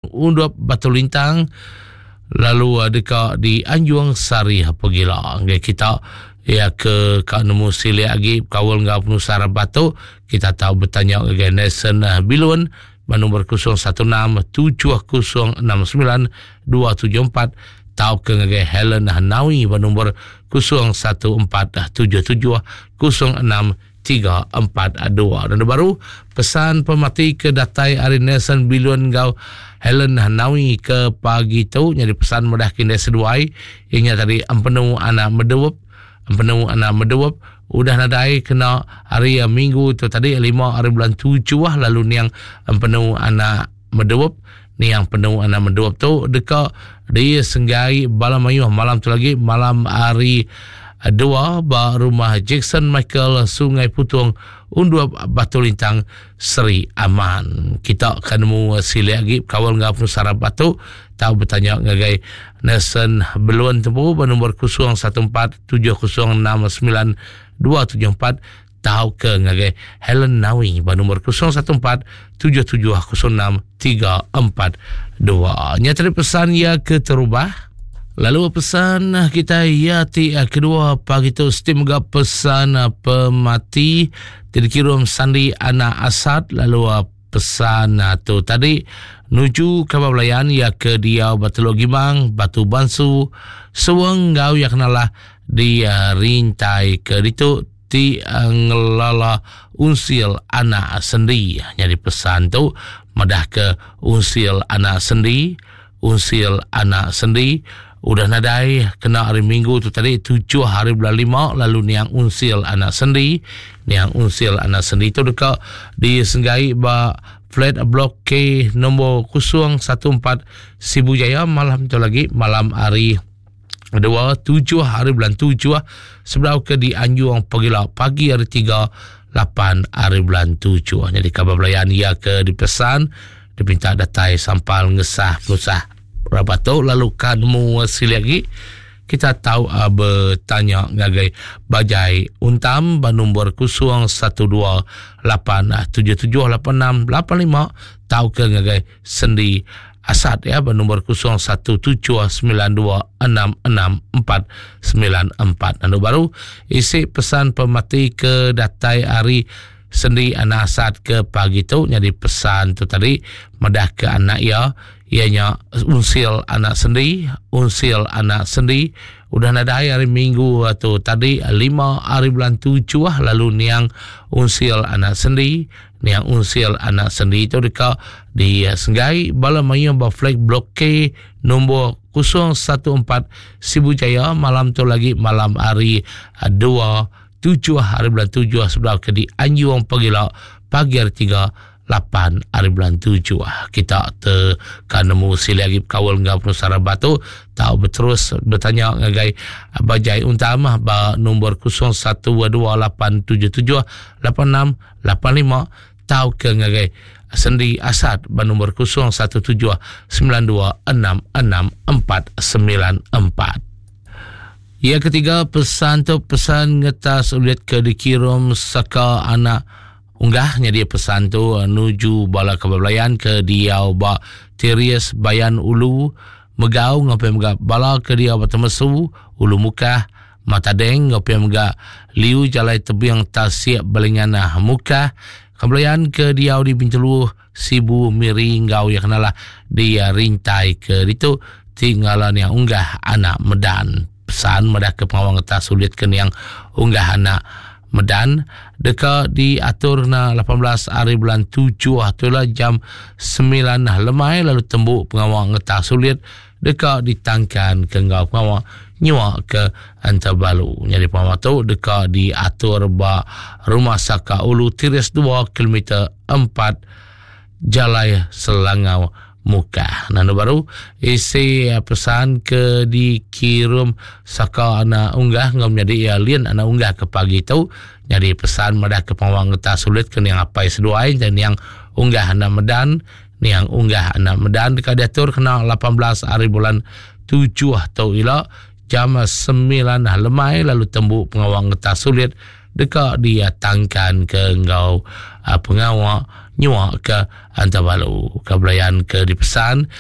Undup Batu Lintang, lalu dekat di Anjuang Sari Pegila. Kita ya ke Kak Nemu Sili lagi kawal ngau penusara batu. Kita tahu bertanya ke Nelson Bilun nombor 016-7069-274. Tahu ke ngagai Helen Hanawi nombor 0147706342. Dan baru pesan pemati ke datai hari Nelson Bilun ngau Helen Hanawi ke pagi tu jadi pesan mudah kini seduai ianya tadi empenuh anak medewep udah nadai kena hari minggu tu tadi 5 hari bulan 7 lalu ni yang empenuh anak medewep ni yang penuh anak medewep tu dekat dia senggai malam ayuh malam tu lagi malam hari 2 ba rumah Jackson Michael Sungai Putung Undup Batu Lintang Seri Aman. Kita akan nemu sili lagi kawal ngau penusara batu. Tahu bertanya ngagai Nelson Beluan tempuh nombor 0147099274. Tahu ke ngagai Helen Nawi nombor 0114706342. Nya tadi pesan ya ke terubah. Lalu pesan kita ya kedua pagi tu stim gap pesan pemati dikirim Sandi Anak Asad. Lalu pesan tu tadi nuju Kabablayan ya ke dia Batu Logimang Batu Bansu Sewang gau ya kenalah dia rintai ke ditu ti ngelala unsil anak sendi. Jadi pesan tu madah ke unsil anak sendi udah nadai kena hari minggu tu tadi 7 hari bulan 5 lalu niang unsil anak sendi tu dekat di Senggai ba flat blok K nombor 014 Sibu Jaya. Malam tu lagi malam hari 7 hari bulan 7 sebelah ke di Anjuang Pegila pagi hari 3 8 hari bulan 7. Jadi kabar belayan ia ke dipesan dipinta datai sampal ngesah penusah Rabato. Lalu kanmu sili lagi kita tahu bertanya ngagai Bajai Untam nombor 0128778685. Tahu ke ngagai Sendi Asad ya nombor 0179266494. Dan baru isi pesan pemati ke datai hari Sendi Anak Asad ke pagi tu. Jadi pesan tu tadi madah ke anak ya ianya unsil anak sendi udah nadai hari minggu atau tadi 5 hari bulan 7 lalu niang unsil anak sendi itu dekat di Senggai Bala Mayu ba flag blok K nombor 014 Sibu Jaya. Malam tu lagi malam hari 7 hari bulan 7 sebelah ke di Anjuang Pegila pagi hari 8 hari bulan 7. Kita tekan nemu sili lagi kawal ngau penusara batu. Tahu berterus bertanya ngagai Bajai Utama ba nombor 0128778685. Tahu ke ngagai Sendi Asad ba nombor 0179664494. Ya ketiga pesan tu pesan ngetas ulit ke dikirim saka anak unggahnya dia pesan tu nuju bala Kabablayan ke dia ba Terias Bayan Ulu Megau ngapai megak bala ke dia ba Temesu Ulu Mukah Matadeng ngapai megak Liu Jalai Tebiang Tasik Balinganah Mukah Kabablayan ke dia di Bintulu Sibu Miri ngau ya kenalah dia rintai ke itu tinggalan yang unggah anak Medan. Pesan madah ke pengawang ngetas sulit ke yang unggah anak Medan dekat diatur na 18 hari bulan 7 itulah jam 9 lemai lalu tembuk pengawang ngetas sulit dekat ditangkan ke ngau pengawang nyuak ke Antabalu. Jadi pengawang tu dekat diatur ba Rumah Saka Ulu Tiris 2 km 4 Jalai Selangau Mukah. Nano baru isi pesan ke dikirim saka anak unggah ngam jadi alien anak unggah ke pagi tu. Jadi pesan madah ke pengawang ngetas sulit ke yang apa seduai dan yang unggah anak Medan ni yang unggah anak Medan dekat diatur kena 18 hari bulan 7 atau ila jam 9 lemai lalu tembuk pengawang ngetas sulit dekat dia tangkan ke ngau pengawang nyuak ke Antabalu. Kabelayan ke dipesan